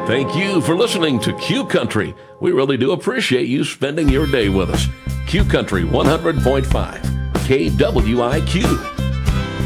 Thank you for listening to Q Country. We really do appreciate you spending your day with us. Q Country 100.5, KWIQ.